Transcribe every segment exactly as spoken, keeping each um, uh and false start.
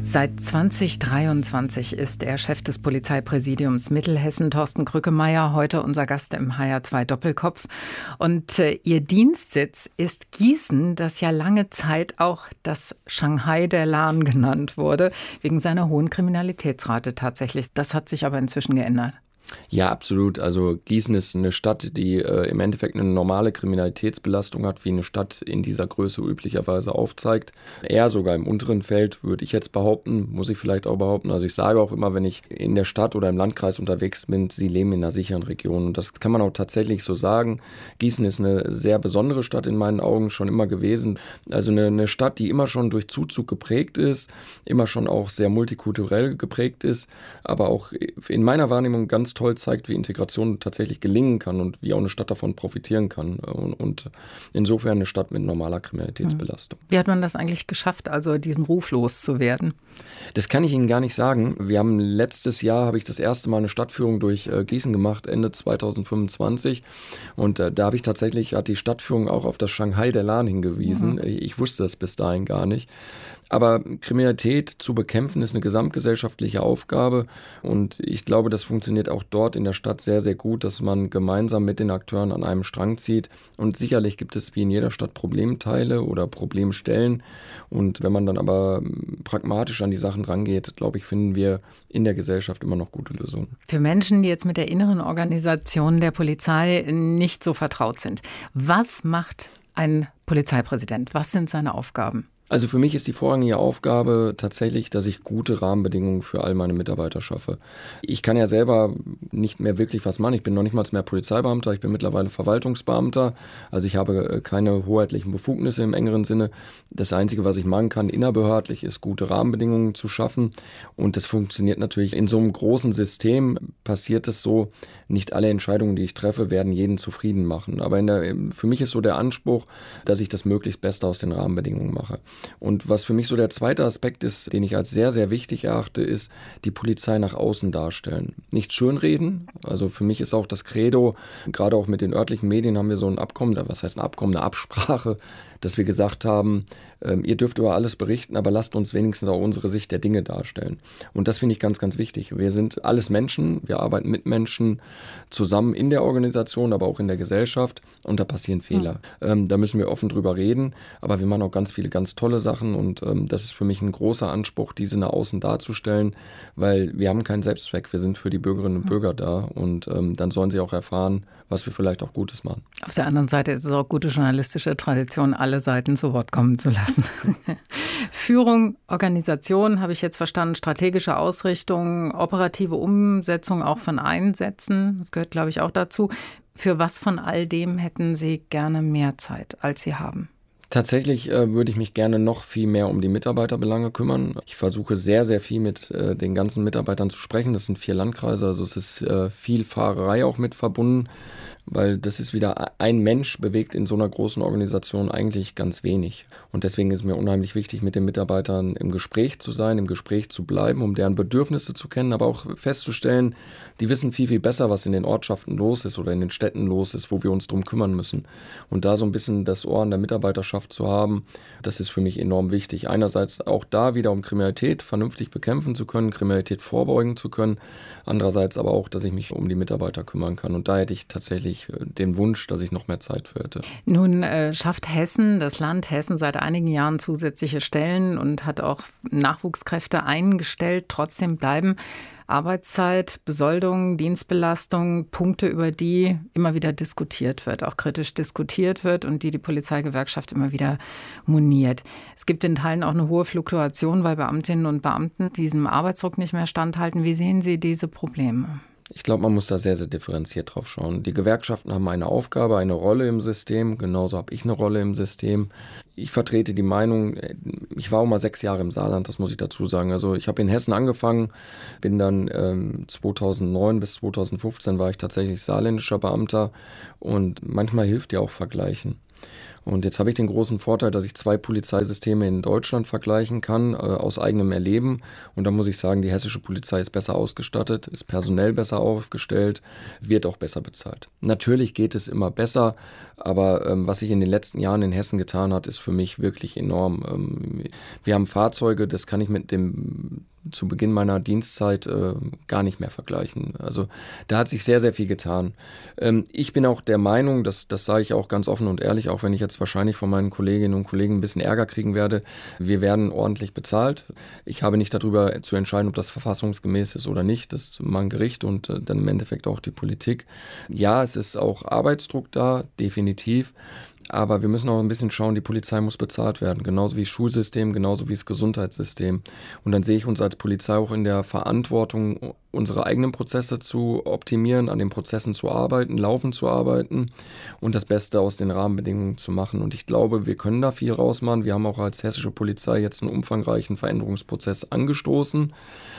Seit zwanzig dreiundzwanzig ist er Chef des Polizeipräsidiums Mittelhessen, Thorsten Krückemeier, heute unser Gast im H R zwei Doppelkopf. Und äh, Ihr Dienstsitz ist Gießen, das ja lange Zeit auch das Shanghai der Lahn genannt wurde, wegen seiner hohen Kriminalitätsrate tatsächlich. Das hat sich aber inzwischen geändert. Ja, absolut. Also Gießen ist eine Stadt, die äh, im Endeffekt eine normale Kriminalitätsbelastung hat, wie eine Stadt in dieser Größe üblicherweise aufzeigt. Eher sogar im unteren Feld, würde ich jetzt behaupten, muss ich vielleicht auch behaupten. Also ich sage auch immer, wenn ich in der Stadt oder im Landkreis unterwegs bin, sie leben in einer sicheren Region. Und das kann man auch tatsächlich so sagen. Gießen ist eine sehr besondere Stadt in meinen Augen schon immer gewesen. Also eine, eine Stadt, die immer schon durch Zuzug geprägt ist, immer schon auch sehr multikulturell geprägt ist, aber auch in meiner Wahrnehmung ganz toll zeigt, wie Integration tatsächlich gelingen kann und wie auch eine Stadt davon profitieren kann. Und, und insofern eine Stadt mit normaler Kriminalitätsbelastung. Wie hat man das eigentlich geschafft, also diesen Ruf loszuwerden? Das kann ich Ihnen gar nicht sagen. Wir haben letztes Jahr, habe ich das erste Mal eine Stadtführung durch äh, Gießen gemacht, Ende zweitausendfünfundzwanzig. Und äh, da habe ich tatsächlich, hat die Stadtführung auch auf das Shanghai der Lahn hingewiesen. Mhm. Ich wusste das bis dahin gar nicht. Aber Kriminalität zu bekämpfen ist eine gesamtgesellschaftliche Aufgabe und ich glaube, das funktioniert auch dort in der Stadt sehr, sehr gut, dass man gemeinsam mit den Akteuren an einem Strang zieht und sicherlich gibt es wie in jeder Stadt Problemteile oder Problemstellen und wenn man dann aber pragmatisch an die Sachen rangeht, glaube ich, finden wir in der Gesellschaft immer noch gute Lösungen. Für Menschen, die jetzt mit der inneren Organisation der Polizei nicht so vertraut sind, was macht ein Polizeipräsident? Was sind seine Aufgaben? Also für mich ist die vorrangige Aufgabe tatsächlich, dass ich gute Rahmenbedingungen für all meine Mitarbeiter schaffe. Ich kann ja selber nicht mehr wirklich was machen. Ich bin noch nicht mal mehr Polizeibeamter, ich bin mittlerweile Verwaltungsbeamter. Also ich habe keine hoheitlichen Befugnisse im engeren Sinne. Das Einzige, was ich machen kann innerbehördlich, ist gute Rahmenbedingungen zu schaffen. Und das funktioniert natürlich in so einem großen System, passiert es so, nicht alle Entscheidungen, die ich treffe, werden jeden zufrieden machen. Aber in der, für mich ist so der Anspruch, dass ich das möglichst Beste aus den Rahmenbedingungen mache. Und was für mich so der zweite Aspekt ist, den ich als sehr, sehr wichtig erachte, ist die Polizei nach außen darstellen. Nicht schönreden, also für mich ist auch das Credo, gerade auch mit den örtlichen Medien haben wir so ein Abkommen, was heißt ein Abkommen, eine Absprache, dass wir gesagt haben, ähm, ihr dürft über alles berichten, aber lasst uns wenigstens auch unsere Sicht der Dinge darstellen. Und das finde ich ganz, ganz wichtig. Wir sind alles Menschen, wir arbeiten mit Menschen zusammen in der Organisation, aber auch in der Gesellschaft und da passieren Fehler. Ja. Ähm, da müssen wir offen drüber reden, aber wir machen auch ganz viele ganz tolle Sachen und ähm, das ist für mich ein großer Anspruch, diese nach außen darzustellen, weil wir haben keinen Selbstzweck, wir sind für die Bürgerinnen und Bürger da und ähm, dann sollen sie auch erfahren, was wir vielleicht auch Gutes machen. Auf der anderen Seite ist es auch gute journalistische Tradition, alle Seiten zu Wort kommen zu lassen. Führung, Organisation, habe ich jetzt verstanden, strategische Ausrichtung, operative Umsetzung auch von Einsätzen, das gehört, glaube ich, auch dazu. Für was von all dem hätten Sie gerne mehr Zeit, als Sie haben? Tatsächlich äh, würde ich mich gerne noch viel mehr um die Mitarbeiterbelange kümmern. Ich versuche sehr, sehr viel mit äh, den ganzen Mitarbeitern zu sprechen. Das sind vier Landkreise, also es ist äh, viel Fahrerei auch mit verbunden, weil das ist wieder ein Mensch bewegt in so einer großen Organisation eigentlich ganz wenig. Und deswegen ist mir unheimlich wichtig, mit den Mitarbeitern im Gespräch zu sein, im Gespräch zu bleiben, um deren Bedürfnisse zu kennen, aber auch festzustellen, die wissen viel, viel besser, was in den Ortschaften los ist oder in den Städten los ist, wo wir uns drum kümmern müssen. Und da so ein bisschen das Ohr an der Mitarbeiterschaft zu haben, das ist für mich enorm wichtig. Einerseits auch da wieder, um Kriminalität vernünftig bekämpfen zu können, Kriminalität vorbeugen zu können. Andererseits aber auch, dass ich mich um die Mitarbeiter kümmern kann. Und da hätte ich tatsächlich den Wunsch, dass ich noch mehr Zeit für hätte. Nun äh, schafft Hessen, das Land Hessen, seit einigen Jahren zusätzliche Stellen und hat auch Nachwuchskräfte eingestellt. Trotzdem bleiben Arbeitszeit, Besoldung, Dienstbelastung, Punkte, über die immer wieder diskutiert wird, auch kritisch diskutiert wird und die die Polizeigewerkschaft immer wieder moniert. Es gibt in Teilen auch eine hohe Fluktuation, weil Beamtinnen und Beamten diesem Arbeitsdruck nicht mehr standhalten. Wie sehen Sie diese Probleme? Ich glaube, man muss da sehr, sehr differenziert drauf schauen. Die Gewerkschaften haben eine Aufgabe, eine Rolle im System. Genauso habe ich eine Rolle im System. Ich vertrete die Meinung, ich war auch mal sechs Jahre im Saarland, das muss ich dazu sagen. Also ich habe in Hessen angefangen, bin dann ähm, zweitausendneun bis zweitausendfünfzehn war ich tatsächlich saarländischer Beamter. Und manchmal hilft ja auch Vergleichen. Und jetzt habe ich den großen Vorteil, dass ich zwei Polizeisysteme in Deutschland vergleichen kann, äh, aus eigenem Erleben. Und da muss ich sagen, die hessische Polizei ist besser ausgestattet, ist personell besser aufgestellt, wird auch besser bezahlt. Natürlich geht es immer besser, aber ähm, was sich in den letzten Jahren in Hessen getan hat, ist für mich wirklich enorm. Ähm, wir haben Fahrzeuge, das kann ich mit dem zu Beginn meiner Dienstzeit äh, gar nicht mehr vergleichen. Also da hat sich sehr, sehr viel getan. Ähm, ich bin auch der Meinung, das, das sage ich auch ganz offen und ehrlich, auch wenn ich jetzt wahrscheinlich von meinen Kolleginnen und Kollegen ein bisschen Ärger kriegen werde, wir werden ordentlich bezahlt. Ich habe nicht darüber zu entscheiden, ob das verfassungsgemäß ist oder nicht. Das ist mal ein Gericht und äh, dann im Endeffekt auch die Politik. Ja, es ist auch Arbeitsdruck da, definitiv. Aber wir müssen auch ein bisschen schauen, die Polizei muss bezahlt werden, genauso wie das Schulsystem, genauso wie das Gesundheitssystem. Und dann sehe ich uns als Polizei auch in der Verantwortung, unsere eigenen Prozesse zu optimieren, an den Prozessen zu arbeiten, laufend zu arbeiten und das Beste aus den Rahmenbedingungen zu machen. Und ich glaube, wir können da viel rausmachen. Wir haben auch als hessische Polizei jetzt einen umfangreichen Veränderungsprozess angestoßen.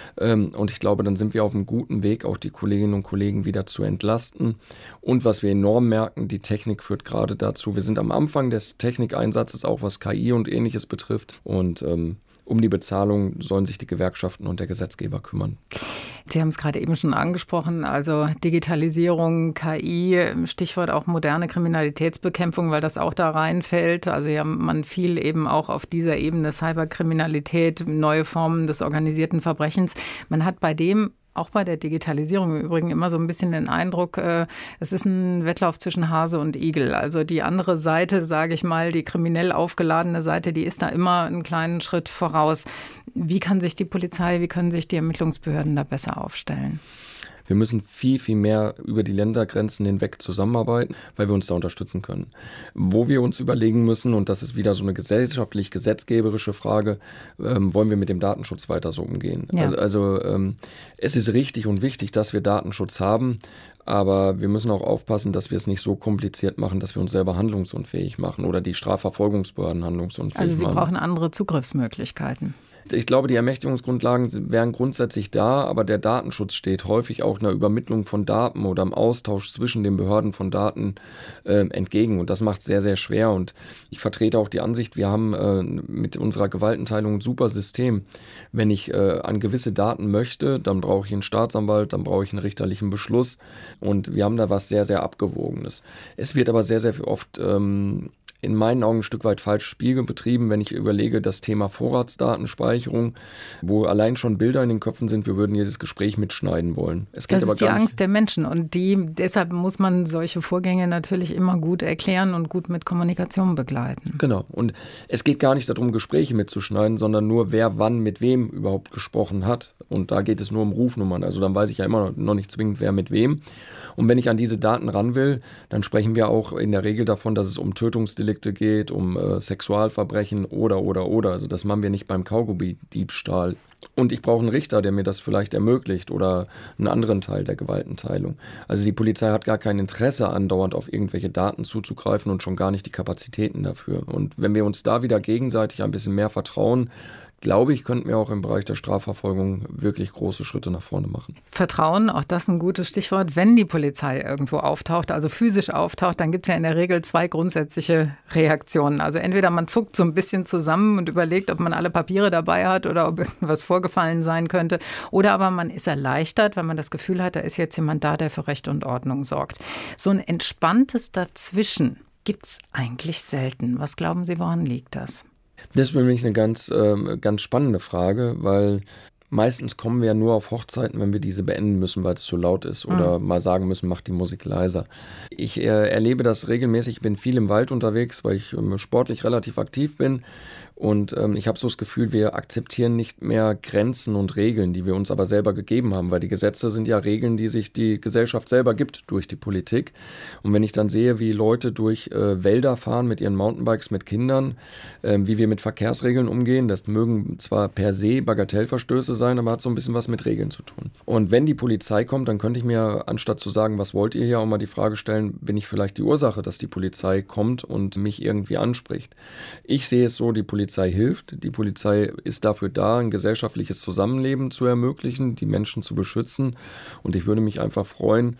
Und ich glaube, dann sind wir auf einem guten Weg, auch die Kolleginnen und Kollegen wieder zu entlasten. Und was wir enorm merken, die Technik führt gerade dazu, wir sind am Anfang des Technikeinsatzes, auch was K I und Ähnliches betrifft. Und ähm, um die Bezahlung sollen sich die Gewerkschaften und der Gesetzgeber kümmern. Sie haben es gerade eben schon angesprochen, also Digitalisierung, K I, Stichwort auch moderne Kriminalitätsbekämpfung, weil das auch da reinfällt. Also ja, man viel eben auch auf dieser Ebene Cyberkriminalität, neue Formen des organisierten Verbrechens. Man hat bei dem auch bei der Digitalisierung im Übrigen immer so ein bisschen den Eindruck, äh, es ist ein Wettlauf zwischen Hase und Igel. Also die andere Seite, sage ich mal, die kriminell aufgeladene Seite, die ist da immer einen kleinen Schritt voraus. Wie kann sich die Polizei, wie können sich die Ermittlungsbehörden da besser aufstellen? Wir müssen viel, viel mehr über die Ländergrenzen hinweg zusammenarbeiten, weil wir uns da unterstützen können. Wo wir uns überlegen müssen, und das ist wieder so eine gesellschaftlich-gesetzgeberische Frage, ähm, wollen wir mit dem Datenschutz weiter so umgehen? Ja. Also, also ähm, es ist richtig und wichtig, dass wir Datenschutz haben, aber wir müssen auch aufpassen, dass wir es nicht so kompliziert machen, dass wir uns selber handlungsunfähig machen oder die Strafverfolgungsbehörden handlungsunfähig machen. Also Sie brauchen andere Zugriffsmöglichkeiten. Ich glaube, die Ermächtigungsgrundlagen wären grundsätzlich da, aber der Datenschutz steht häufig auch einer Übermittlung von Daten oder im Austausch zwischen den Behörden von Daten äh, entgegen. Und das macht es sehr, sehr schwer. Und ich vertrete auch die Ansicht, wir haben äh, mit unserer Gewaltenteilung ein super System. Wenn ich äh, an gewisse Daten möchte, dann brauche ich einen Staatsanwalt, dann brauche ich einen richterlichen Beschluss. Und wir haben da was sehr, sehr Abgewogenes. Es wird aber sehr, sehr oft ähm, in meinen Augen ein Stück weit falsch Spiel betrieben, wenn ich überlege, das Thema Vorratsdatenspeicherung, wo allein schon Bilder in den Köpfen sind, wir würden jedes Gespräch mitschneiden wollen. Es geht das aber ist die gar nicht. Angst der Menschen und die, deshalb muss man solche Vorgänge natürlich immer gut erklären und gut mit Kommunikation begleiten. Genau. Und es geht gar nicht darum, Gespräche mitzuschneiden, sondern nur, wer wann mit wem überhaupt gesprochen hat. Und da geht es nur um Rufnummern. Also dann weiß ich ja immer noch nicht zwingend, wer mit wem. Und wenn ich an diese Daten ran will, dann sprechen wir auch in der Regel davon, dass es um Tötungsdelikte geht, um äh, Sexualverbrechen oder, oder, oder. Also das machen wir nicht beim Kaugummi-Diebstahl. Und ich brauche einen Richter, der mir das vielleicht ermöglicht oder einen anderen Teil der Gewaltenteilung. Also die Polizei hat gar kein Interesse, andauernd auf irgendwelche Daten zuzugreifen und schon gar nicht die Kapazitäten dafür. Und wenn wir uns da wieder gegenseitig ein bisschen mehr vertrauen, glaube ich, könnten wir auch im Bereich der Strafverfolgung wirklich große Schritte nach vorne machen. Vertrauen, auch das ein gutes Stichwort. Wenn die Polizei irgendwo auftaucht, also physisch auftaucht, dann gibt es ja in der Regel zwei grundsätzliche Reaktionen. Also entweder man zuckt so ein bisschen zusammen und überlegt, ob man alle Papiere dabei hat oder ob irgendwas vorgefallen sein könnte. Oder aber man ist erleichtert, weil man das Gefühl hat, da ist jetzt jemand da, der für Recht und Ordnung sorgt. So ein entspanntes Dazwischen gibt es eigentlich selten. Was glauben Sie, woran liegt das? Das ist für mich eine ganz, äh, ganz spannende Frage, weil meistens kommen wir ja nur auf Hochzeiten, wenn wir diese beenden müssen, weil es zu laut ist oder mhm. mal sagen müssen, mach die Musik leiser. Ich äh, erlebe das regelmäßig, ich bin viel im Wald unterwegs, weil ich äh, sportlich relativ aktiv bin. Und ähm, ich habe so das Gefühl, wir akzeptieren nicht mehr Grenzen und Regeln, die wir uns aber selber gegeben haben, weil die Gesetze sind ja Regeln, die sich die Gesellschaft selber gibt durch die Politik. Und wenn ich dann sehe, wie Leute durch äh, Wälder fahren mit ihren Mountainbikes mit Kindern, äh, wie wir mit Verkehrsregeln umgehen, das mögen zwar per se Bagatellverstöße sein, aber hat so ein bisschen was mit Regeln zu tun. Und wenn die Polizei kommt, dann könnte ich mir, anstatt zu sagen, was wollt ihr hier, auch mal die Frage stellen, bin ich vielleicht die Ursache, dass die Polizei kommt und mich irgendwie anspricht? Ich sehe es so, die Polizei Polizei hilft. Die Polizei ist dafür da, ein gesellschaftliches Zusammenleben zu ermöglichen, die Menschen zu beschützen. Und ich würde mich einfach freuen,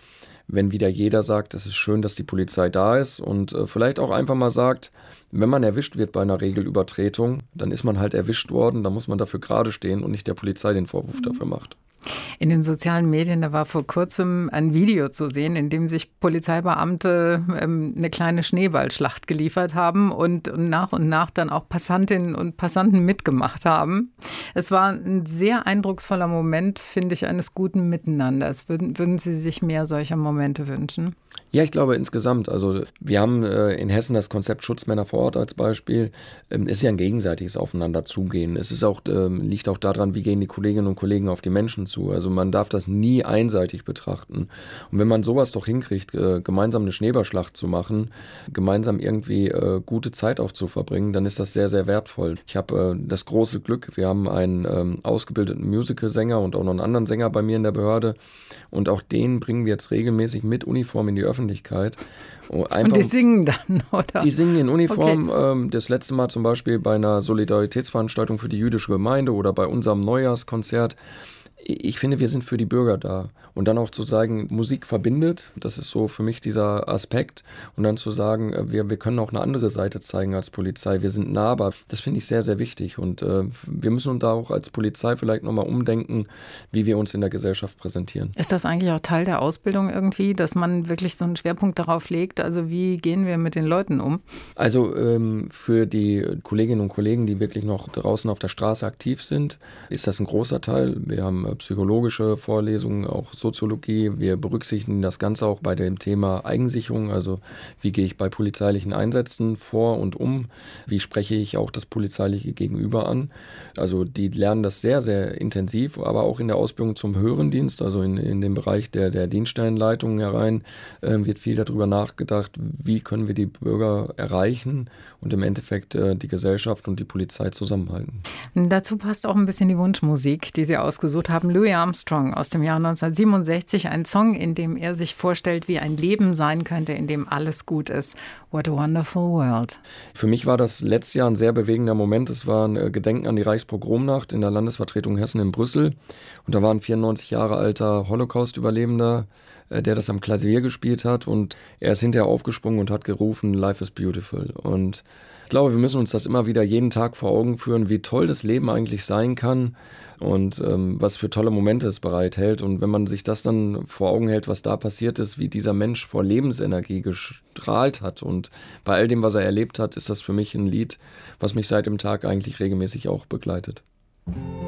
wenn wieder jeder sagt, es ist schön, dass die Polizei da ist und äh, vielleicht auch einfach mal sagt, wenn man erwischt wird bei einer Regelübertretung, dann ist man halt erwischt worden, dann muss man dafür gerade stehen und nicht der Polizei den Vorwurf dafür macht. In den sozialen Medien, da war vor kurzem ein Video zu sehen, in dem sich Polizeibeamte ähm, eine kleine Schneeballschlacht geliefert haben und, und nach und nach dann auch Passantinnen und Passanten mitgemacht haben. Es war ein sehr eindrucksvoller Moment, finde ich, eines guten Miteinanders. Würden, würden Sie sich mehr solcher Momente wünschen? Ja, ich glaube insgesamt. Also wir haben äh, in Hessen das Konzept Schutzmänner vor Ort als Beispiel. Ähm, es ist ja ein gegenseitiges Aufeinanderzugehen. Es ist auch, ähm, liegt auch daran, wie gehen die Kolleginnen und Kollegen auf die Menschen zu. Also man darf das nie einseitig betrachten. Und wenn man sowas doch hinkriegt, äh, gemeinsam eine Schneeballschlacht zu machen, gemeinsam irgendwie äh, gute Zeit auch zu verbringen, dann ist das sehr, sehr wertvoll. Ich habe äh, das große Glück, wir haben einen ähm, ausgebildeten Musical-Sänger und auch noch einen anderen Sänger bei mir in der Behörde. Und auch den bringen wir jetzt regelmäßig mit Uniform in die Öffentlichkeit. Einfach, und die singen dann, oder? Die singen in Uniform. Okay. Ähm, das letzte Mal zum Beispiel bei einer Solidaritätsveranstaltung für die jüdische Gemeinde oder bei unserem Neujahrskonzert. Ich finde, wir sind für die Bürger da. Und dann auch zu sagen, Musik verbindet, das ist so für mich dieser Aspekt. Und dann zu sagen, wir, wir können auch eine andere Seite zeigen als Polizei. Wir sind nahbar. Das finde ich sehr, sehr wichtig. Und äh, wir müssen uns da auch als Polizei vielleicht nochmal umdenken, wie wir uns in der Gesellschaft präsentieren. Ist das eigentlich auch Teil der Ausbildung irgendwie, dass man wirklich so einen Schwerpunkt darauf legt? Also wie gehen wir mit den Leuten um? Also ähm, für die Kolleginnen und Kollegen, die wirklich noch draußen auf der Straße aktiv sind, ist das ein großer Teil. Wir haben psychologische Vorlesungen, auch Soziologie. Wir berücksichtigen das Ganze auch bei dem Thema Eigensicherung, also wie gehe ich bei polizeilichen Einsätzen vor und um, wie spreche ich auch das polizeiliche Gegenüber an. Also die lernen das sehr, sehr intensiv, aber auch in der Ausbildung zum höheren Dienst, also in, in dem Bereich der, der Dienststellenleitungen herein, äh, wird viel darüber nachgedacht, wie können wir die Bürger erreichen und im Endeffekt äh, die Gesellschaft und die Polizei zusammenhalten. Dazu passt auch ein bisschen die Wunschmusik, die Sie ausgesucht haben. Louis Armstrong aus dem Jahr neunzehnhundertsiebenundsechzig, ein Song, in dem er sich vorstellt, wie ein Leben sein könnte, in dem alles gut ist. What a wonderful world. Für mich war das letztes Jahr ein sehr bewegender Moment. Es war ein Gedenken an die Reichspogromnacht in der Landesvertretung Hessen in Brüssel. Und da war ein vierundneunzig Jahre alter Holocaust-Überlebender, der das am Klavier gespielt hat. Und er ist hinterher aufgesprungen und hat gerufen, Life is beautiful. Und ich glaube, wir müssen uns das immer wieder jeden Tag vor Augen führen, wie toll das Leben eigentlich sein kann und ähm, was für tolle Momente es bereithält. Und wenn man sich das dann vor Augen hält, was da passiert ist, wie dieser Mensch vor Lebensenergie gestrahlt hat und bei all dem, was er erlebt hat, ist das für mich ein Lied, was mich seit dem Tag eigentlich regelmäßig auch begleitet.